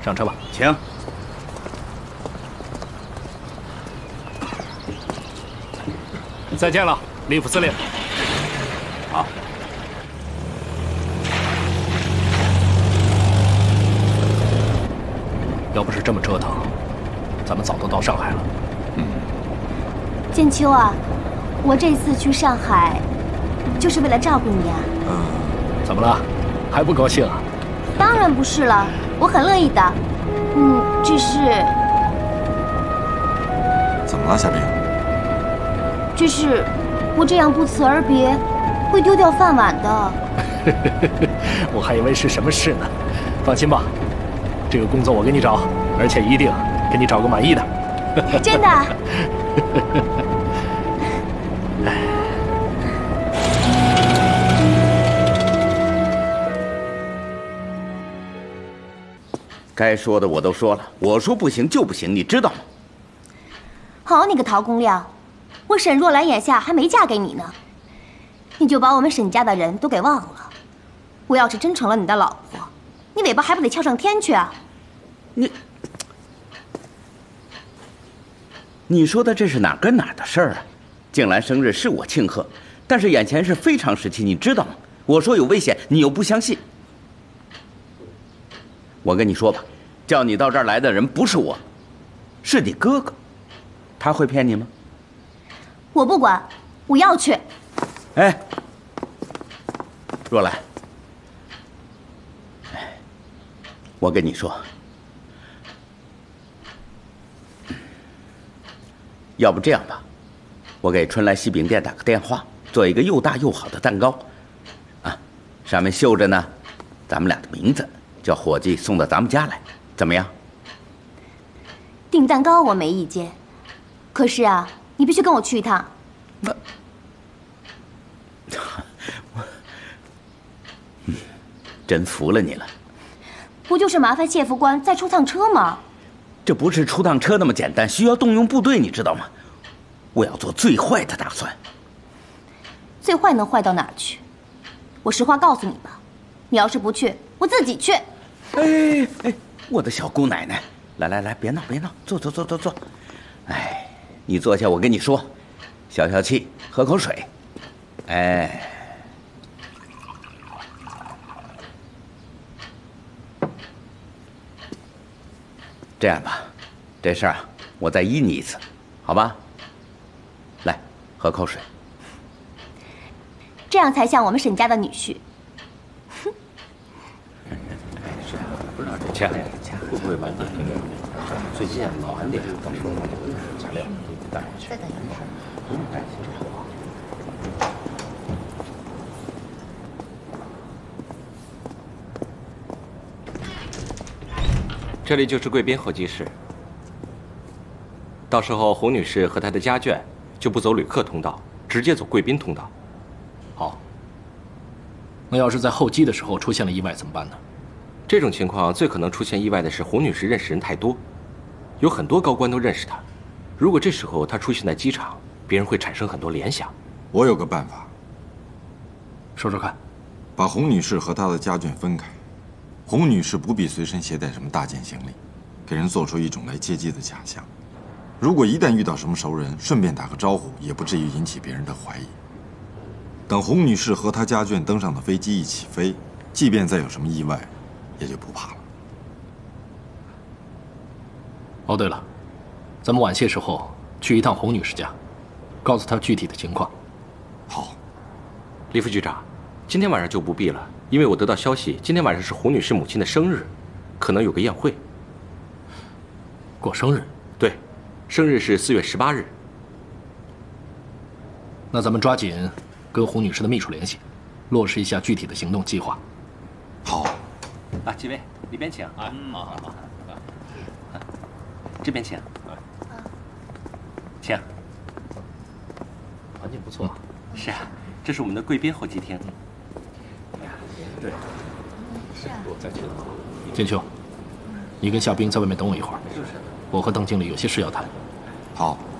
上车吧， 请。 再见了，李副司令。 好。 要不是这么折腾，咱们早都到上海了。 建秋啊，我这次去上海，就是为了照顾你啊。 怎么了？还不高兴啊？ 当然不是了，我很乐意的。只是…… 怎么了，夏冰？ 只是我这样不辞而别，会丢掉饭碗的。 我还以为是什么事呢。放心吧，这个工作我给你找，而且一定给你找个满意的。 真的。 该说的我都说了，我说不行就不行，你知道吗？ 好你个陶公亮，我沈若兰眼下还没嫁给你呢，你就把我们沈家的人都给忘了。我要是真成了你的老婆，你尾巴还不得翘上天去啊？ 你说的这是哪跟哪的事儿啊？静兰生日是我庆贺，但是眼前是非常时期，你知道吗？我说有危险，你又不相信。我跟你说吧，叫你到这儿来的人不是我，是你哥哥，他会骗你吗？ 我不管，我要去。 哎，若兰，我跟你说，要不这样吧，我给春来西饼店打个电话，做一个又大又好的蛋糕，啊，上面绣着呢咱们俩的名字，叫伙计送到咱们家来，怎么样？ 订蛋糕我没意见，可是啊，你必须跟我去一趟。 真服了你了。 不就是麻烦谢副官再出趟车吗？ 这不是出趟车那么简单，需要动用部队，你知道吗？我要做最坏的打算。 最坏能坏到哪儿去？我实话告诉你吧，你要是不去，我自己去。 哎，我的小姑奶奶，来，别闹，坐。哎，你坐下，我跟你说，消气，喝口水。哎，这样吧，这事儿啊，我再依你一次，好吧？来，喝口水。 这样才像我们沈家的女婿。 不知道这钱会不会晚点？最近老晚点到时候材料带回去。再等一会儿。 这里就是贵宾候机室，到时候洪女士和她的家眷就不走旅客通道，直接走贵宾通道。 好。那要是在候机的时候出现了意外怎么办呢？ 这种情况最可能出现意外的是洪女士认识人太多，有很多高官都认识她。如果这时候她出现在机场，别人会产生很多联想。 我有个办法， 说说看。 把洪女士和她的家眷分开。洪女士不必随身携带什么大件行李，给人做出一种来接机的假象。如果一旦遇到什么熟人，顺便打个招呼，也不至于引起别人的怀疑。等洪女士和她家眷登上的飞机一起飞，即便再有什么意外，也就不怕了。 哦，对了，咱们晚些时候去一趟洪女士家，告诉她具体的情况。 好， 李副局长，今天晚上就不必了，因为我得到消息，今天晚上是洪女士母亲的生日，可能有个宴会。 过生日？ 对，生日是4月18日。 那咱们抓紧跟洪女士的秘书联系，落实一下具体的行动计划。 好。 啊，几位里边请啊。好。这边请。请。 环境不错。 是啊，这是我们的贵宾候机厅。 对。是啊。我再去。建秋，你跟夏冰在外面等我一会儿。我和邓经理有些事要谈。 好。